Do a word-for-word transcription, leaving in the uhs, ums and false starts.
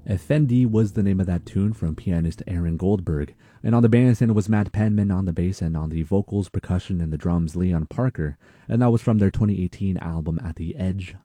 Effendi was the name of that tune from pianist Aaron Goldberg, and on the bandstand was Matt Penman on the bass, and on the vocals, percussion, and the drums Leon Parker, and that was from their twenty eighteen album At the Edge